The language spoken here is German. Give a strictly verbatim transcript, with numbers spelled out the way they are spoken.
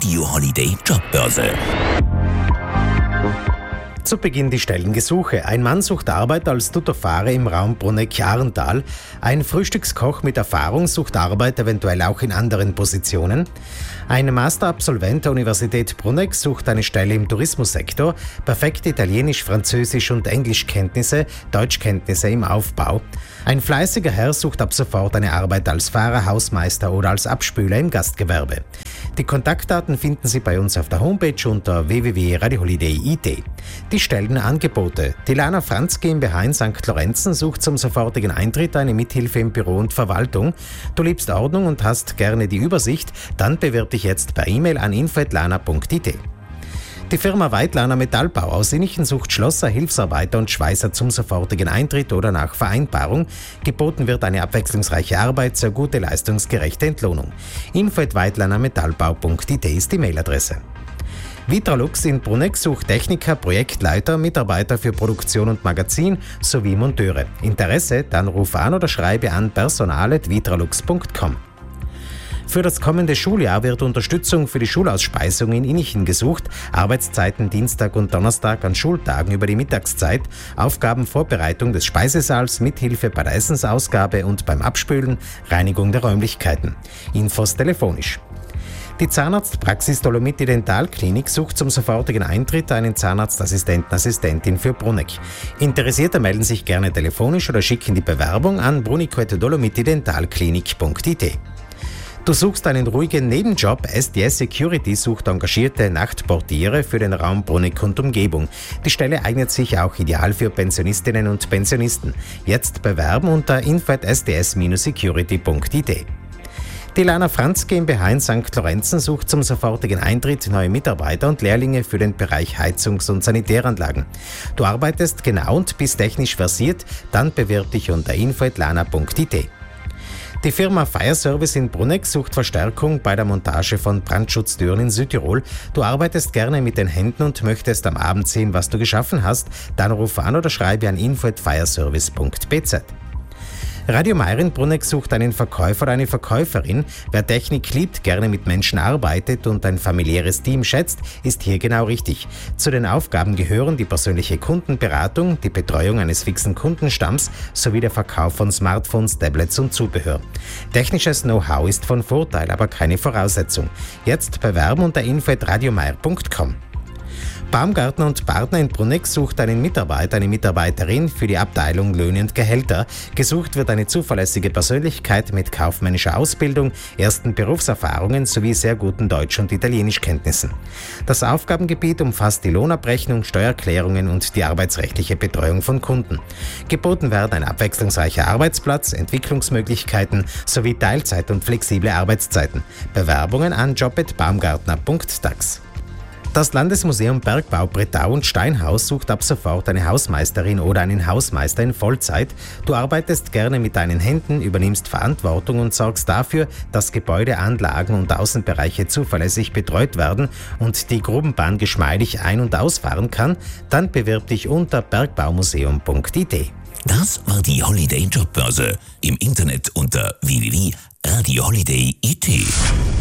Radio Holiday Jobbörse. Zu Beginn die Stellengesuche. Ein Mann sucht Arbeit als Tutorfahrer im Raum Bruneck-Ahrental. Ein Frühstückskoch mit Erfahrung sucht Arbeit eventuell auch in anderen Positionen. Ein Masterabsolvent der Universität Bruneck sucht eine Stelle im Tourismussektor. Perfekte Italienisch, Französisch und Englischkenntnisse, Deutschkenntnisse im Aufbau. Ein fleißiger Herr sucht ab sofort eine Arbeit als Fahrer, Hausmeister oder als Abspüler im Gastgewerbe. Die Kontaktdaten finden Sie bei uns auf der Homepage unter w w w punkt radio holiday punkt i t. Die Stellenangebote. Die Lana Franz GmbH in Sankt Lorenzen sucht zum sofortigen Eintritt eine Mithilfe im Büro und Verwaltung. Du liebst Ordnung und hast gerne die Übersicht? Dann bewirb dich jetzt per E-Mail an info at lana punkt i t. Die Firma Weidlaner Metallbau aus Innichen sucht Schlosser, Hilfsarbeiter und Schweißer zum sofortigen Eintritt oder nach Vereinbarung. Geboten wird eine abwechslungsreiche Arbeit zur gute leistungsgerechte Entlohnung. info at weidlaner metallbau punkt i t ist die Mailadresse. Vitralux in Bruneck sucht Techniker, Projektleiter, Mitarbeiter für Produktion und Magazin sowie Monteure. Interesse? Dann ruf an oder schreibe an personal at vitralux punkt com. Für das kommende Schuljahr wird Unterstützung für die Schulausspeisung in Innichen gesucht. Arbeitszeiten Dienstag und Donnerstag an Schultagen über die Mittagszeit. Aufgaben Vorbereitung des Speisesaals, Mithilfe bei der Essensausgabe und beim Abspülen, Reinigung der Räumlichkeiten. Infos telefonisch. Die Zahnarztpraxis Dolomitti Dentalklinik sucht zum sofortigen Eintritt einen Zahnarztassistenten, Assistentin für Bruneck. Interessierte melden sich gerne telefonisch oder schicken die Bewerbung an brunico at dolomitti dentalklinik punkt i t. Du suchst einen ruhigen Nebenjob. S D S Security sucht engagierte Nachtportiere für den Raum Bruneck und Umgebung. Die Stelle eignet sich auch ideal für Pensionistinnen und Pensionisten. Jetzt bewerben unter info at s d s dash security punkt i t. Die Lana Franz GmbH in Sankt Lorenzen sucht zum sofortigen Eintritt neue Mitarbeiter und Lehrlinge für den Bereich Heizungs- und Sanitäranlagen. Du arbeitest genau und bist technisch versiert, dann bewirb dich unter info at lana punkt i t. Die Firma Fire Service in Bruneck sucht Verstärkung bei der Montage von Brandschutztüren in Südtirol. Du arbeitest gerne mit den Händen und möchtest am Abend sehen, was du geschaffen hast, dann ruf an oder schreibe an info at fireservice punkt b z. Radio Meier in Bruneck sucht einen Verkäufer oder eine Verkäuferin. Wer Technik liebt, gerne mit Menschen arbeitet und ein familiäres Team schätzt, ist hier genau richtig. Zu den Aufgaben gehören die persönliche Kundenberatung, die Betreuung eines fixen Kundenstamms sowie der Verkauf von Smartphones, Tablets und Zubehör. Technisches Know-how ist von Vorteil, aber keine Voraussetzung. Jetzt bewerben unter info at radiomeier punkt com. Baumgartner und Partner in Bruneck sucht einen Mitarbeiter, eine Mitarbeiterin für die Abteilung Löhne und Gehälter. Gesucht wird eine zuverlässige Persönlichkeit mit kaufmännischer Ausbildung, ersten Berufserfahrungen sowie sehr guten Deutsch- und Italienischkenntnissen. Das Aufgabengebiet umfasst die Lohnabrechnung, Steuererklärungen und die arbeitsrechtliche Betreuung von Kunden. Geboten werden ein abwechslungsreicher Arbeitsplatz, Entwicklungsmöglichkeiten sowie Teilzeit- und flexible Arbeitszeiten. Bewerbungen an job at baumgartner punkt d a x. Das Landesmuseum Bergbau Bretau und Steinhaus sucht ab sofort eine Hausmeisterin oder einen Hausmeister in Vollzeit. Du arbeitest gerne mit deinen Händen, übernimmst Verantwortung und sorgst dafür, dass Gebäude, Anlagen und Außenbereiche zuverlässig betreut werden und die Grubenbahn geschmeidig ein- und ausfahren kann. Dann bewirb dich unter bergbaumuseum punkt i t. Das war die Holiday Jobbörse. Im Internet unter w w w punkt radio holiday punkt i t.